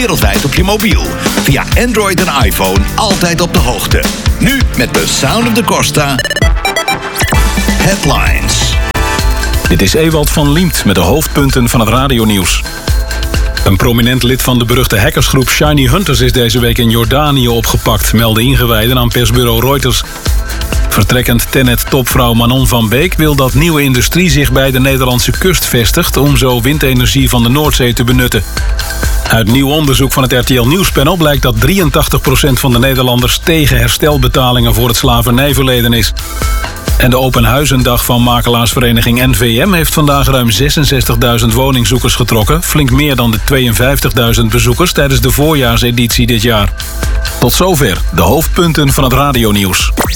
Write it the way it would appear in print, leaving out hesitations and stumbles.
wereldwijd op je mobiel. Via Android en iPhone altijd op de hoogte. Nu met de Sound of the Costa Headlines. Dit is Ewald van Liemt met de hoofdpunten van het radionieuws. Een prominent lid van de beruchte hackersgroep Shiny Hunters is deze week in Jordanië opgepakt, melden ingewijden aan persbureau Reuters. Vertrekkend Tennet-topvrouw Manon van Beek wil dat nieuwe industrie zich bij de Nederlandse kust vestigt om zo windenergie van de Noordzee te benutten. Uit nieuw onderzoek van het RTL Nieuwspanel blijkt dat 83% van de Nederlanders tegen herstelbetalingen voor het slavernijverleden is. En de openhuizendag van makelaarsvereniging NVM heeft vandaag ruim 66.000 woningzoekers getrokken, flink meer dan de 52.000 bezoekers tijdens de voorjaarseditie dit jaar. Tot zover de hoofdpunten van het radionieuws.